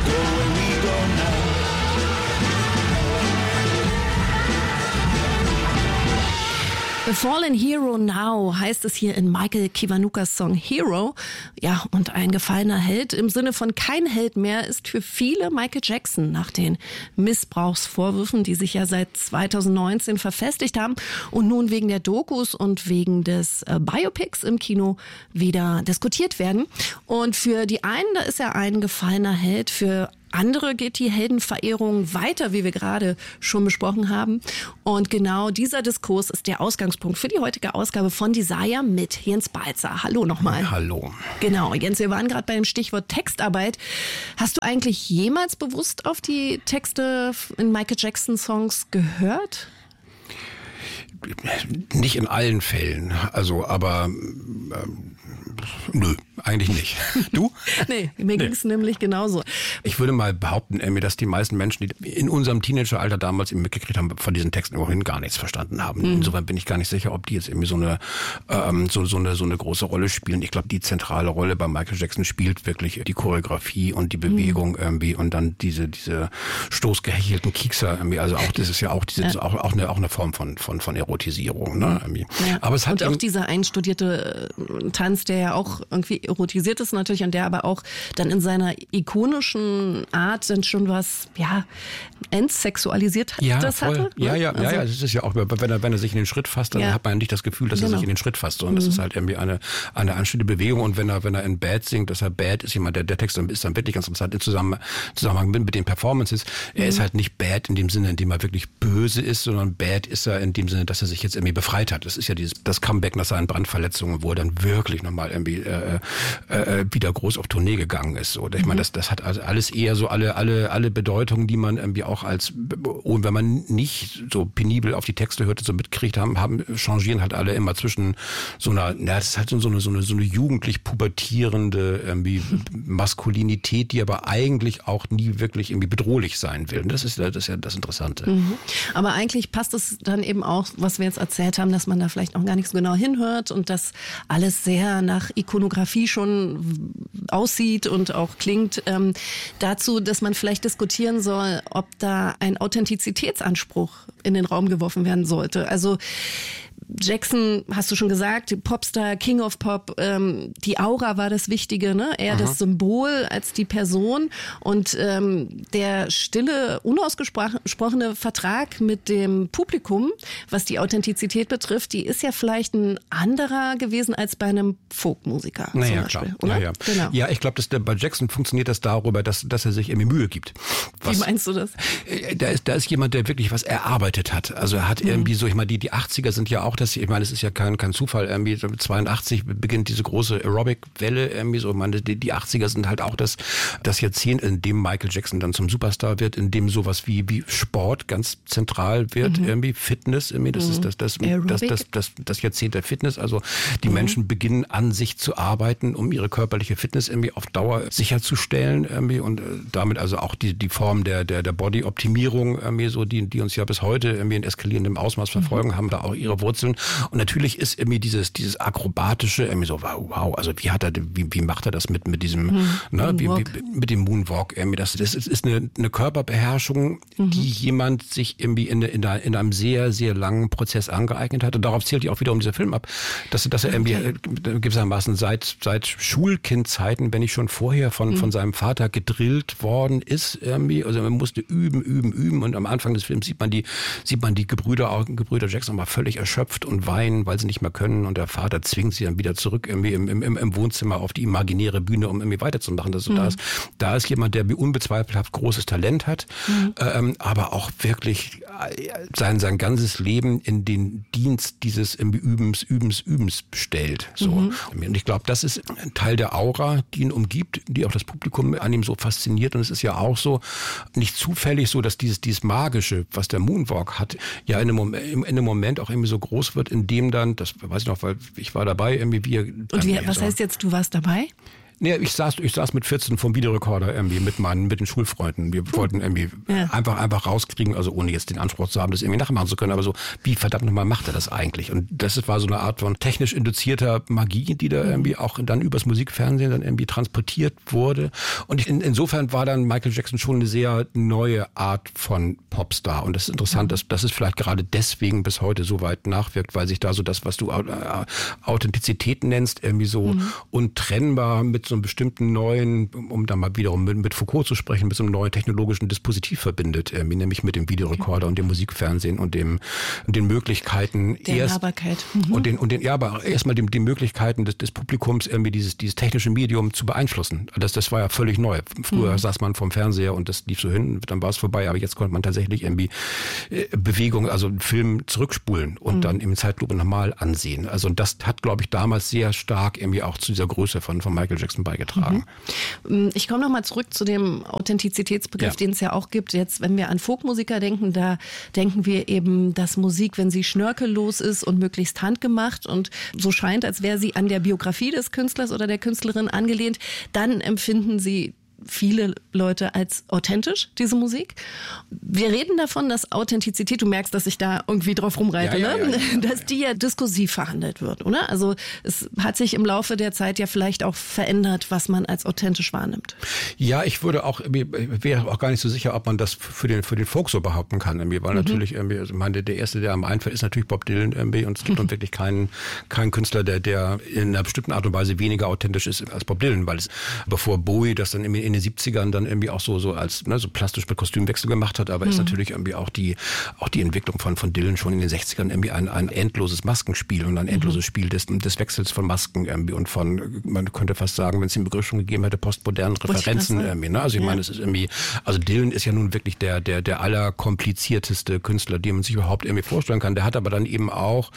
go where we go now. A Fallen Hero Now heißt es hier in Michael Kiwanukas Song Hero. Ja, und ein gefallener Held im Sinne von kein Held mehr ist für viele Michael Jackson nach den Missbrauchsvorwürfen, die sich ja seit 2019 verfestigt haben und nun wegen der Dokus und wegen des Biopics im Kino wieder diskutiert werden. Und für die einen, da ist er ein gefallener Held, für andere geht die Heldenverehrung weiter, wie wir gerade schon besprochen haben. Und genau dieser Diskurs ist der Ausgangspunkt für die heutige Ausgabe von Desire mit Jens Balzer. Hallo nochmal. Hallo. Genau, Jens, wir waren gerade bei dem Stichwort Textarbeit. Hast du eigentlich jemals bewusst auf die Texte in Michael Jackson Songs gehört? Nicht in allen Fällen, aber nö, eigentlich nicht. Du? Nee, mir ging es nämlich genauso. Ich würde mal behaupten, dass die meisten Menschen, die in unserem Teenageralter damals eben mitgekriegt haben, von diesen Texten immerhin gar nichts verstanden haben. Insofern bin ich gar nicht sicher, ob die jetzt irgendwie so eine große Rolle spielen. Ich glaube, die zentrale Rolle bei Michael Jackson spielt wirklich die Choreografie und die Bewegung irgendwie und dann diese stoßgehechelten Kiekser irgendwie. Also auch das ist ja auch auch eine Form von Erotisierung. Ne? Ja. Aber es hat und auch dieser einstudierte Tanz, der ja auch irgendwie erotisiert ist natürlich und der aber auch dann in seiner ikonischen Art dann schon was, entsexualisiert hatte. Ja, es ist ja auch, wenn er sich in den Schritt fasst, dann hat man ja nicht das Gefühl, dass er sich in den Schritt fasst, sondern das ist halt irgendwie eine anständige Bewegung und wenn er in Bad singt, dass er Bad ist jemand, der Text ist dann wirklich ganz interessant im Zusammenhang mit den Performances. Er ist halt nicht bad in dem Sinne, in dem er wirklich böse ist, sondern bad ist er in dem Sinne, dass er sich jetzt irgendwie befreit hat. Das ist ja das Comeback nach seinen Brandverletzungen, wo er dann wirklich nochmal irgendwie wieder groß auf Tournee gegangen ist. So, ich meine, das hat also alles eher so alle Bedeutungen, die man irgendwie auch und wenn man nicht so penibel auf die Texte hörte, so mitkriegt changieren halt alle immer zwischen so einer, das ist halt so eine jugendlich pubertierende irgendwie Maskulinität, die aber eigentlich auch nie wirklich irgendwie bedrohlich sein will. Und das ist ja das Interessante. Aber eigentlich passt es dann eben auch, was wir jetzt erzählt haben, dass man da vielleicht noch gar nicht so genau hinhört und dass alles sehr nach Ikonografie schon aussieht und auch klingt, dazu, dass man vielleicht diskutieren soll, ob da ein Authentizitätsanspruch in den Raum geworfen werden sollte. Also Jackson, hast du schon gesagt, Popstar, King of Pop, die Aura war das Wichtige, ne? Er das Symbol als die Person und der stille, unausgesprochene Vertrag mit dem Publikum, was die Authentizität betrifft, die ist ja vielleicht ein anderer gewesen als bei einem Folkmusiker zum Beispiel, oder? Ja. Genau. Ja, ich glaube, bei Jackson funktioniert das darüber, dass er sich irgendwie Mühe gibt. Wie meinst du das? Da ist jemand, der wirklich was erarbeitet hat. Also er hat irgendwie so, ich meine, die 80er sind ja auch ich meine, es ist ja kein Zufall, irgendwie 82 beginnt diese große Aerobic-Welle irgendwie so. Ich meine, die 80er sind halt auch das Jahrzehnt, in dem Michael Jackson dann zum Superstar wird, in dem sowas wie Sport ganz zentral wird, irgendwie Fitness, irgendwie, das ist das Jahrzehnt der Fitness. Also die Menschen beginnen an sich zu arbeiten, um ihre körperliche Fitness irgendwie auf Dauer sicherzustellen, irgendwie und damit also auch die Form der Body-Optimierung irgendwie so, die uns ja bis heute irgendwie in eskalierendem Ausmaß verfolgen, haben da auch ihre Wurzeln. Und natürlich ist irgendwie dieses Akrobatische irgendwie so, wow, also wie macht er das mit diesem, mit dem Moonwalk irgendwie, das ist eine Körperbeherrschung, die jemand sich irgendwie in einem sehr, sehr langen Prozess angeeignet hat. Und darauf zielt ja auch wiederum dieser Film ab, dass er irgendwie gewissermaßen seit Schulkindzeiten, wenn nicht schon vorher von seinem Vater gedrillt worden ist irgendwie, also man musste üben und am Anfang des Films sieht man die Gebrüder Jackson mal völlig erschöpft und weinen, weil sie nicht mehr können und der Vater zwingt sie dann wieder zurück irgendwie im Wohnzimmer auf die imaginäre Bühne, um irgendwie weiterzumachen. Da ist jemand, der wie unbezweifelhaft großes Talent hat, aber auch wirklich sein ganzes Leben in den Dienst dieses Übens stellt. So. Und ich glaube, das ist ein Teil der Aura, die ihn umgibt, die auch das Publikum an ihm so fasziniert. Und es ist ja auch so, nicht zufällig so, dass dieses Magische, was der Moonwalk hat, ja in einem Moment auch irgendwie so groß wird, in dem dann, das weiß ich noch, weil ich war dabei, irgendwie was heißt jetzt, du warst dabei? Nee, ich saß mit 14 vom Videorekorder irgendwie mit den Schulfreunden. Wir wollten irgendwie einfach rauskriegen, also ohne jetzt den Anspruch zu haben, das irgendwie nachmachen zu können, aber so, wie verdammt nochmal macht er das eigentlich? Und das war so eine Art von technisch induzierter Magie, die da irgendwie auch dann übers Musikfernsehen dann irgendwie transportiert wurde. Und insofern war dann Michael Jackson schon eine sehr neue Art von Popstar. Und das ist interessant, dass es vielleicht gerade deswegen bis heute so weit nachwirkt, weil sich da so das, was du Authentizität nennst, irgendwie so untrennbar mit so einem bestimmten neuen, um dann mal wiederum mit Foucault zu sprechen, mit so einem neuen technologischen Dispositiv verbindet, nämlich mit dem Videorekorder und dem Musikfernsehen und den Möglichkeiten der Nahbarkeit. Aber erstmal die Möglichkeiten des Publikums irgendwie dieses technische Medium zu beeinflussen. Das war ja völlig neu. Früher saß man vorm Fernseher und das lief so hin, dann war es vorbei, aber jetzt konnte man tatsächlich irgendwie Bewegung, also einen Film zurückspulen und dann im Zeitlupe nochmal ansehen. Also das hat, glaube ich, damals sehr stark irgendwie auch zu dieser Größe von Michael Jackson beigetragen. Ich komme nochmal zurück zu dem Authentizitätsbegriff, den es ja auch gibt. Jetzt, wenn wir an Folkmusiker denken, da denken wir eben, dass Musik, wenn sie schnörkellos ist und möglichst handgemacht und so scheint, als wäre sie an der Biografie des Künstlers oder der Künstlerin angelehnt, dann empfinden sie viele Leute als authentisch, diese Musik. Wir reden davon, dass Authentizität, du merkst, dass ich da irgendwie drauf rumreite, dass die ja diskursiv verhandelt wird, oder? Also es hat sich im Laufe der Zeit ja vielleicht auch verändert, was man als authentisch wahrnimmt. Ja, ich wäre auch gar nicht so sicher, ob man das für den Folk so behaupten kann, weil natürlich also der erste, der am einfällt, ist natürlich Bob Dylan und es gibt nun wirklich keinen Künstler, der in einer bestimmten Art und Weise weniger authentisch ist als Bob Dylan, weil es bevor Bowie das dann in den 70ern dann irgendwie auch so als so plastisch mit Kostümwechsel gemacht hat, aber ist natürlich irgendwie auch die Entwicklung von Dylan schon in den 60ern irgendwie ein endloses Maskenspiel und ein endloses Spiel des Wechsels von Masken irgendwie und von, man könnte fast sagen, wenn es den Begriff schon gegeben hätte, postmodernen Referenzen irgendwie, ne? Also ich meine, es ist irgendwie, also Dylan ist ja nun wirklich der allerkomplizierteste Künstler, den man sich überhaupt irgendwie vorstellen kann. Der hat aber dann eben auch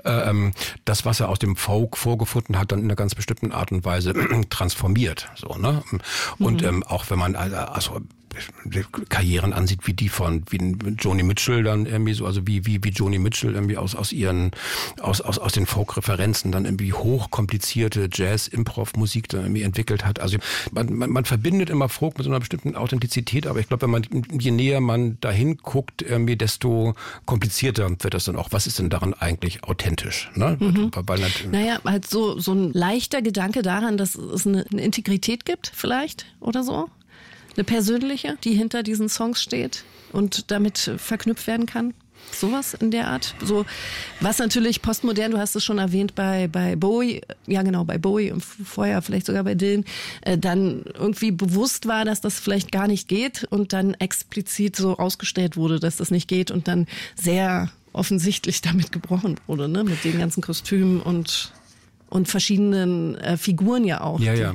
das, was er aus dem Folk vorgefunden hat, dann in einer ganz bestimmten Art und Weise transformiert, so, ne? Und auch wenn man also Karrieren ansieht wie die von Joni Mitchell dann irgendwie so, also wie Joni Mitchell irgendwie aus den Folk-Referenzen dann irgendwie hochkomplizierte Jazz-Improv-Musik dann irgendwie entwickelt hat. Also man verbindet immer Folk mit so einer bestimmten Authentizität, aber ich glaube, je näher man dahin guckt, irgendwie, desto komplizierter wird das dann auch. Was ist denn daran eigentlich authentisch? Ne? Naja, halt so ein leichter Gedanke daran, dass es eine Integrität gibt vielleicht oder so. Eine persönliche, die hinter diesen Songs steht und damit verknüpft werden kann. Sowas in der Art. So, was natürlich postmodern, du hast es schon erwähnt, bei Bowie, ja genau, bei Bowie und vorher vielleicht sogar bei Dylan, dann irgendwie bewusst war, dass das vielleicht gar nicht geht und dann explizit so ausgestellt wurde, dass das nicht geht und dann sehr offensichtlich damit gebrochen wurde, ne? Mit den ganzen Kostümen und verschiedenen Figuren ja auch. Ja.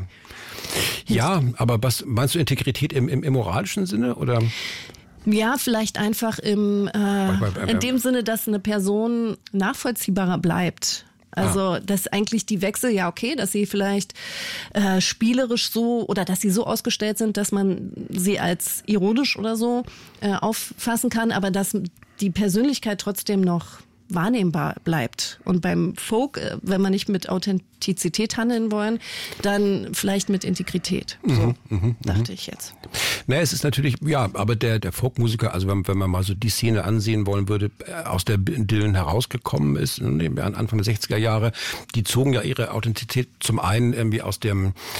Ja, aber was meinst du, Integrität im moralischen Sinne oder? Ja, vielleicht einfach in dem Sinne, dass eine Person nachvollziehbarer bleibt. Also, dass eigentlich die Wechsel, ja okay, dass sie vielleicht spielerisch so oder dass sie so ausgestellt sind, dass man sie als ironisch oder so auffassen kann, aber dass die Persönlichkeit trotzdem noch wahrnehmbar bleibt. Und beim Folk, wenn wir nicht mit Authentizität handeln wollen, dann vielleicht mit Integrität. So dachte ich jetzt. Naja, es ist natürlich, ja, aber der Folkmusiker, also wenn man mal so die Szene ansehen wollen würde, aus der Dylan herausgekommen ist, Anfang der 60er Jahre, die zogen ja ihre Authentizität zum einen irgendwie aus der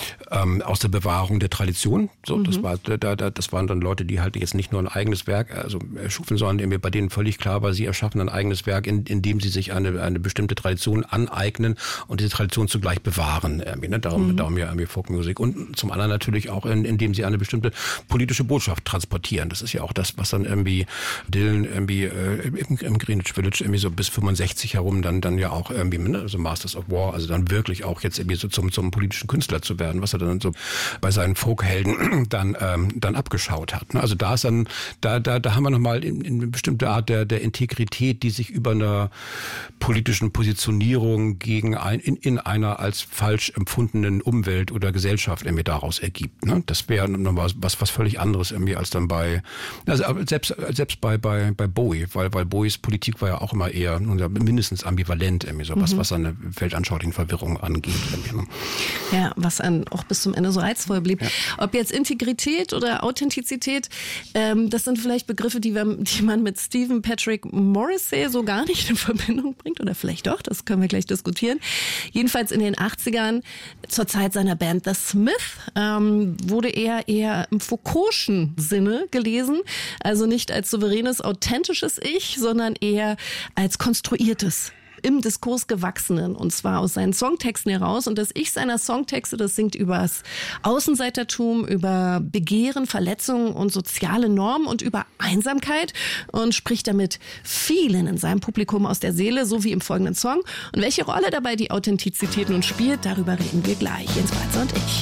Bewahrung der Tradition. So, das waren dann Leute, die halt jetzt nicht nur ein eigenes Werk erschufen, sondern irgendwie bei denen völlig klar war, sie erschaffen ein eigenes Werk, in dem sie sich eine bestimmte Tradition aneignen und diese Tradition zugleich bewahren. Darum ja irgendwie Folkmusik. Und zum anderen natürlich auch, indem sie eine bestimmte politische Botschaft transportieren. Das ist ja auch das, was dann irgendwie Dylan irgendwie im Greenwich Village irgendwie so bis 65 herum dann ja auch irgendwie, also Masters of War, also dann wirklich auch jetzt irgendwie so zum politischen Künstler zu werden, was er dann so bei seinen Folkhelden dann abgeschaut hat. Also da ist dann, da haben wir nochmal eine bestimmte Art der Integrität, die sich über seiner politischen Positionierung gegen in einer als falsch empfundenen Umwelt oder Gesellschaft irgendwie daraus ergibt. Ne? Das wäre was völlig anderes irgendwie als dann selbst bei Bowie, weil Bowies Politik war ja auch immer eher mindestens ambivalent irgendwie sowas, was seine weltanschaulichen Verwirrung angeht. Ne? Ja, was dann auch bis zum Ende so reizvoll blieb. Ja. Ob jetzt Integrität oder Authentizität, das sind vielleicht Begriffe, die man mit Stephen Patrick Morrissey so gar nicht in Verbindung bringt oder vielleicht doch, das können wir gleich diskutieren. Jedenfalls in den 80ern, zur Zeit seiner Band The Smith, wurde er eher im Foucault'schen Sinne gelesen, also nicht als souveränes, authentisches Ich, sondern eher als konstruiertes, im Diskurs gewachsenen, und zwar aus seinen Songtexten heraus. Und das Ich seiner Songtexte, das singt übers Außenseitertum, über Begehren, Verletzungen und soziale Normen und über Einsamkeit und spricht damit vielen in seinem Publikum aus der Seele, so wie im folgenden Song. Und welche Rolle dabei die Authentizität nun spielt, darüber reden wir gleich. Jens Balzer und ich.